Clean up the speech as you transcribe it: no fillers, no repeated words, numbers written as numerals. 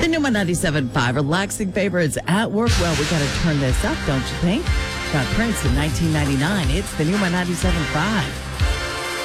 The new 97.5, relaxing favorites at work. Well, we got to turn this up, don't you think? Got Prince in 1999. It's the new 97.5.